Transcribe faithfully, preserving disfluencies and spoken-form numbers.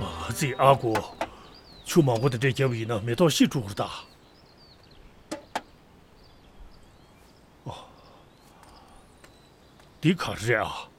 啊，这阿哥，出忙活的这结尾呢，没到细主的。哦，的确是这样。